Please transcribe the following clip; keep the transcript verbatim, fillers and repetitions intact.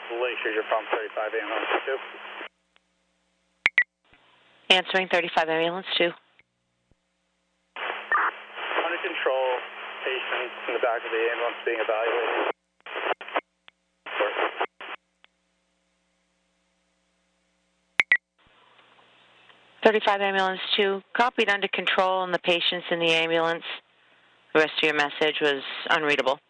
Lakeshore, your pump thirty-five ambulance two. Answering thirty-five ambulance two. Under control, patient in the back of the ambulance being evaluated. thirty-five ambulance two, copied under control and the patients in the ambulance. The rest of your message was unreadable.